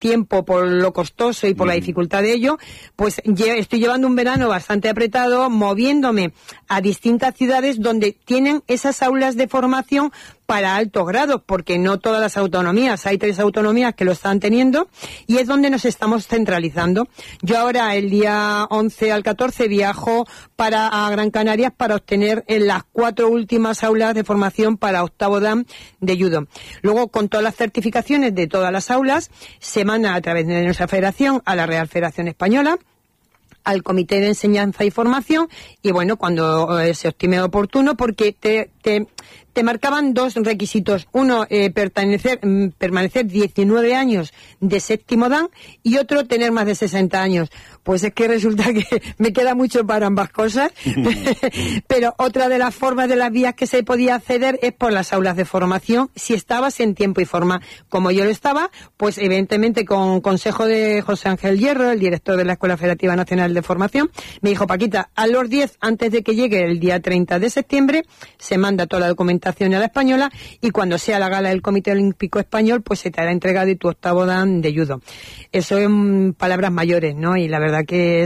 tiempo, por lo costoso y por la dificultad de ello, pues estoy llevando un verano bastante apretado, moviéndome a distintas ciudades donde tienen esas aulas de formación para altos grados, porque no todas las autonomías, hay 3 autonomías que lo están teniendo, y es donde nos estamos centralizando. Yo ahora, el día 11 al 14, viajo a Gran Canarias para obtener las 4 últimas aulas de formación para octavo dan de judo. Luego, con todas las certificaciones de todas las aulas, se manda a través de nuestra federación a la Real Federación Española, al Comité de Enseñanza y Formación, y bueno, cuando se estime oportuno, porque te marcaban 2 requisitos. Uno, permanecer 19 años de séptimo dan, y otro, tener más de 60 años. Pues es que resulta que me queda mucho para ambas cosas. Pero otra de las formas, de las vías que se podía acceder, es por las aulas de formación, si estabas en tiempo y forma. Como yo lo estaba, pues evidentemente con consejo de José Ángel Hierro, el director de la Escuela Federativa Nacional de Formación, me dijo: Paquita, a los 10, antes de que llegue el día 30 de septiembre, se manda toda la documentación a la española, y cuando sea la gala del Comité Olímpico Español, pues se te hará entregado y tu octavo dan de judo. Eso es palabras mayores, ¿no? Y la verdad que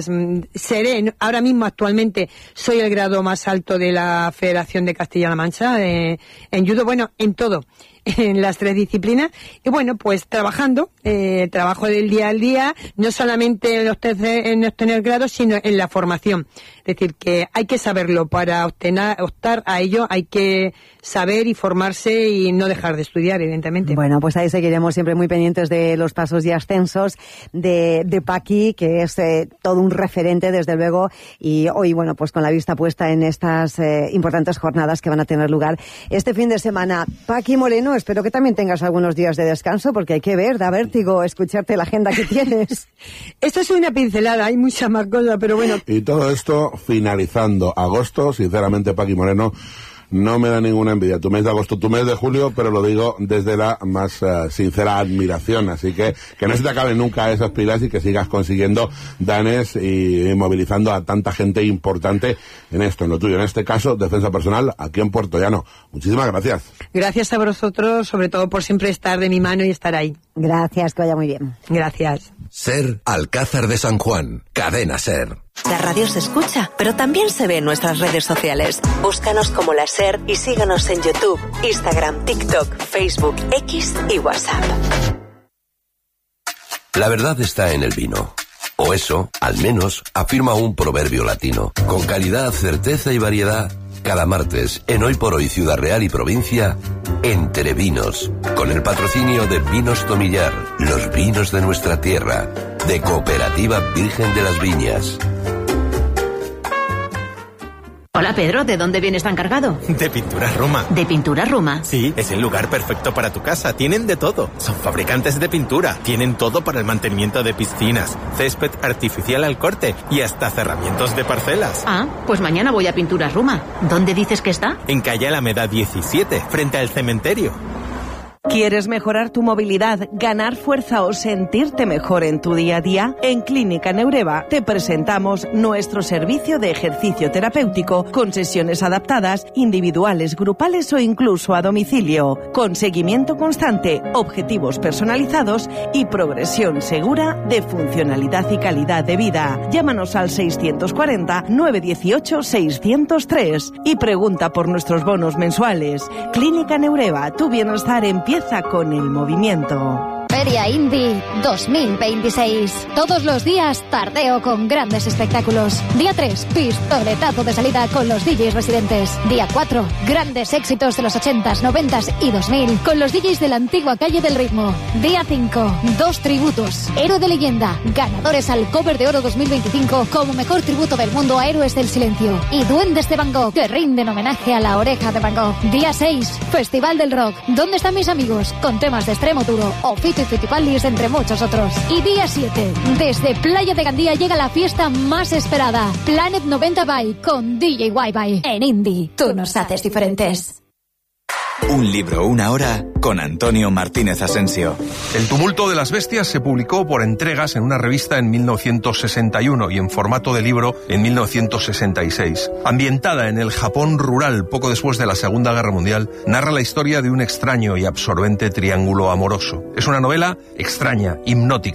ahora mismo actualmente soy el grado más alto de la Federación de Castilla-La Mancha en judo, bueno, en todo, en las 3 disciplinas, y bueno, pues trabajando, trabajo del día al día, no solamente en obtener grados, sino en la formación. Es decir, que hay que saberlo para optar a ello, hay que saber y formarse y no dejar de estudiar, evidentemente. Bueno, pues ahí seguiremos siempre muy pendientes de los pasos y ascensos de Paqui, que es todo un referente, desde luego, y hoy, bueno, pues con la vista puesta en estas importantes jornadas que van a tener lugar este fin de semana. Paqui Moreno, espero que también tengas algunos días de descanso, porque hay que ver, da vértigo escucharte la agenda que tienes. Esto es una pincelada, hay mucha más cosas, pero bueno. Y todo esto finalizando agosto, sinceramente, Paqui Moreno, no me da ninguna envidia tu mes de agosto, tu mes de julio, pero lo digo desde la más sincera admiración. Así que no se te acaben nunca esas pilas y que sigas consiguiendo danes y movilizando a tanta gente importante en esto, en lo tuyo. En este caso, defensa personal aquí en Puerto Llano. Muchísimas gracias. Gracias a vosotros, sobre todo por siempre estar de mi mano y estar ahí. Gracias, que vaya muy bien. Gracias. SER Alcázar de San Juan, Cadena SER. La radio se escucha, pero también se ve en nuestras redes sociales. Búscanos como La SER y síganos en YouTube, Instagram, TikTok, Facebook, X y WhatsApp. La verdad está en el vino. O eso, al menos, afirma un proverbio latino. Con calidad, certeza y variedad, cada martes, en Hoy por Hoy Ciudad Real y Provincia, Entre Vinos, con el patrocinio de Vinos Tomillar, los vinos de nuestra tierra, de Cooperativa Virgen de las Viñas. Hola Pedro, ¿de dónde vienes tan cargado? De Pinturas Roma. ¿De Pinturas Roma? Sí, es el lugar perfecto para tu casa. Tienen de todo. Son fabricantes de pintura. Tienen todo para el mantenimiento de piscinas, césped artificial al corte y hasta cerramientos de parcelas. Ah, pues mañana voy a Pinturas Roma. ¿Dónde dices que está? En calle Alameda 17, frente al cementerio. ¿Quieres mejorar tu movilidad, ganar fuerza o sentirte mejor en tu día a día? En Clínica Neureva te presentamos nuestro servicio de ejercicio terapéutico con sesiones adaptadas, individuales, grupales o incluso a domicilio, con seguimiento constante, objetivos personalizados y progresión segura de funcionalidad y calidad de vida. Llámanos al 640-918-603 y pregunta por nuestros bonos mensuales. Clínica Neureva, tu bienestar empieza con el movimiento. Feria Indie 2026. Todos los días, tardeo con grandes espectáculos. Día 3, pistoletazo de salida con los DJs residentes. Día 4, grandes éxitos de los 80s, 90s y 2000 con los DJs de la antigua calle del ritmo. Día 5, 2 tributos. Héroe de leyenda, ganadores al Cover de Oro 2025 como mejor tributo del mundo a Héroes del Silencio. Y Duendes de Van Gogh, que rinden homenaje a la oreja de Van Gogh. Día 6, Festival del Rock. ¿Dónde están mis amigos? Con temas de extremo duro o Fito y Fitipaldis, entre muchos otros. Y día 7, desde Playa de Gandía llega la fiesta más esperada, Planet 90 by con DJ Wi-Fi. En Indie, tú nos haces diferentes. Un libro, una hora, con Antonio Martínez Asensio. El tumulto de las bestias se publicó por entregas en una revista en 1961 y en formato de libro en 1966. Ambientada en el Japón rural poco después de la Segunda Guerra Mundial, narra la historia de un extraño y absorbente triángulo amoroso. Es una novela extraña, hipnótica.